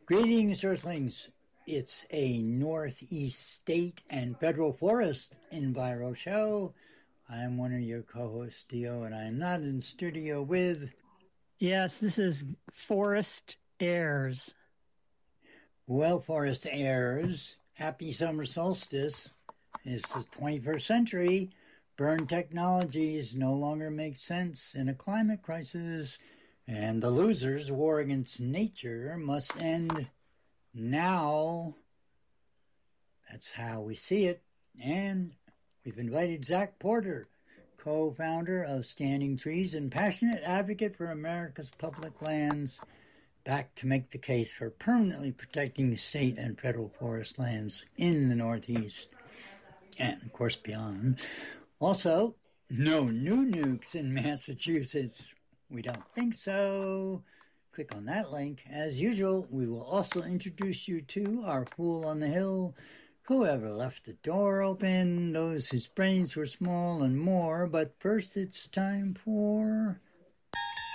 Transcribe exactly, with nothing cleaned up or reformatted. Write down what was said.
Greetings, Earthlings. It's a Northeast State and Federal Forest Enviro show. I'm one of your co-hosts, Dio, and I'm not in studio with... Yes, this is Forest Airs. Well, Forest Airs, happy summer solstice. It's the twenty-first century. Burn technologies no longer make sense in a climate crisis. And the losers' war against nature must end now. That's how we see it. And we've invited Zach Porter, co-founder of Standing Trees and passionate advocate for America's public lands, back to make the case for permanently protecting state and federal forest lands in the Northeast. And, of course, beyond. Also, no new nukes in Massachusetts. We don't think so. Click on that link. As usual, we will also introduce you to our fool on the hill, whoever left the door open, those whose brains were small, and more. But first, it's time for